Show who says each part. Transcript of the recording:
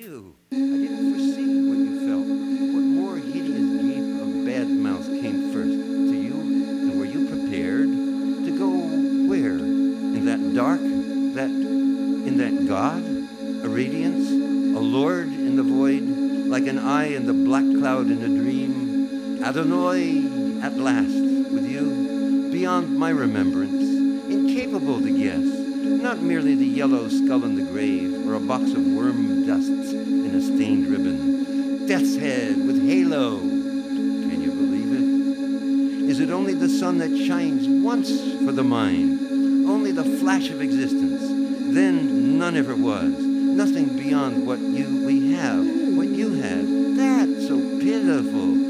Speaker 1: you. I didn't foresee what you felt. What more hideous gape of bad mouth came first to you, and were you prepared to go where? In that dark? In that God? A radiance? A Lord in the void? Like an eye in the black cloud in a dream? Adonai at last, with you, beyond my remembrance, incapable to guess, not merely the yellow skull in the grave, or a box of worm dusts in a stained ribbon. Death's head with halo. Can you believe it? Is it only the sun that shines once for the mind? Only the flash of existence? Then none ever was. Nothing beyond what we have, what you had. That's so pitiful.